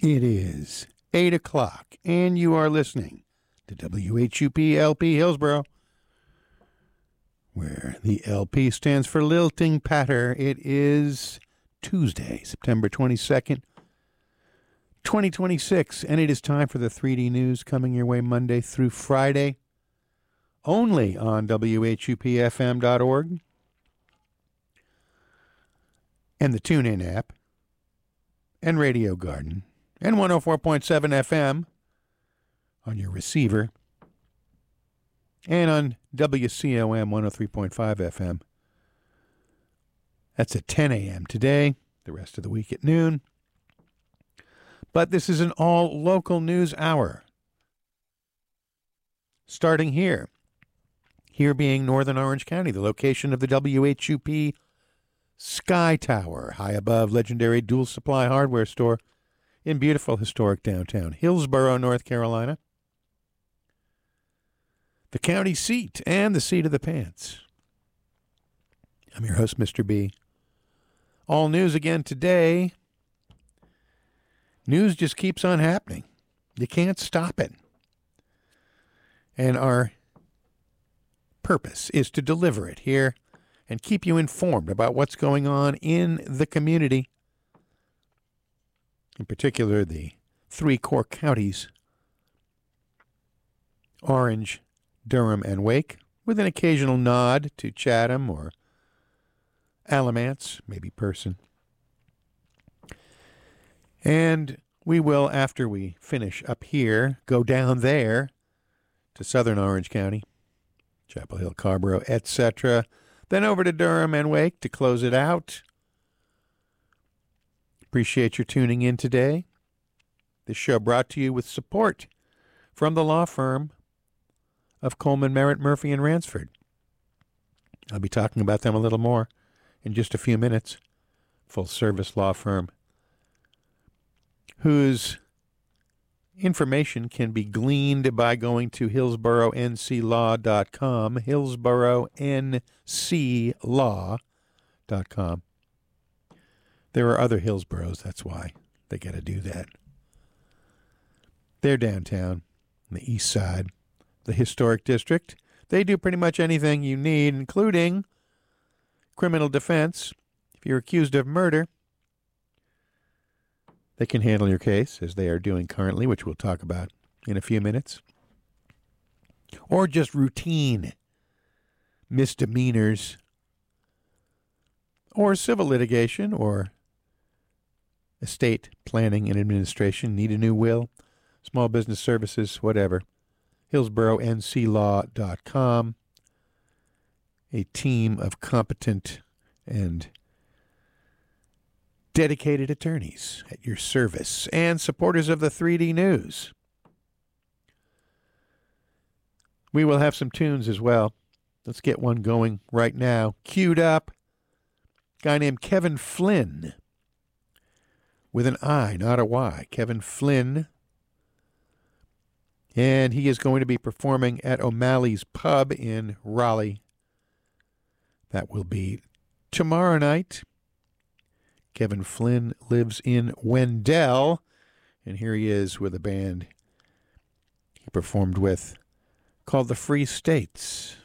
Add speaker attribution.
Speaker 1: It is 8 o'clock, and you are listening to WHUP LP Hillsborough, where the LP stands for Lilting Patter. It is Tuesday, September 22nd, 2026, and it is time for the 3D News coming your way Monday through Friday, only on WHUPFM.org and the TuneIn app and Radio Garden and 104.7 FM on your receiver and on WCOM 103.5 FM. That's at 10 a.m. today, the rest of the week at noon. But this is an all-local news hour, starting here being Northern Orange County, the location of the WHUP Sky Tower, high above legendary Dual Supply hardware store in beautiful historic downtown Hillsborough, North Carolina. The county seat and the seat of the pants. I'm your host, Mr. B. All news again today. News just keeps on happening. You can't stop it. And our purpose is to deliver it here and keep you informed about what's going on in the community. In particular, the three core counties, Orange, Durham, and Wake, with an occasional nod to Chatham or Alamance, maybe Person. And we will, after we finish up here, go down there to southern Orange County, Chapel Hill, Carrboro, etc., then over to Durham and Wake to close it out. Appreciate your tuning in today. This show brought to you with support from the law firm of Coleman, Merritt, Murphy, and Ransford. I'll be talking about them a little more in just a few minutes. Full-service law firm whose information can be gleaned by going to HillsboroughNClaw.com, HillsboroughNClaw.com. There are other Hillsboroughs, that's why they got to do that. They're downtown, on the east side, the historic district. They do pretty much anything you need, including criminal defense. If you're accused of murder, they can handle your case, as they are doing currently, which we'll talk about in a few minutes. Or just routine misdemeanors, or civil litigation, or estate planning and administration, need a new will, small business services, whatever. HillsboroughNClaw.com. A team of competent and dedicated attorneys at your service and supporters of the 3D News. We will have some tunes as well. Let's get one going right now. Queued up. Guy named Kevin Flynn. With an I, not a Y. Kevin Flynn. And he is going to be performing at O'Malley's Pub in Raleigh. That will be tomorrow night. Kevin Flynn lives in Wendell, and here he is with a band he performed with called the Free States.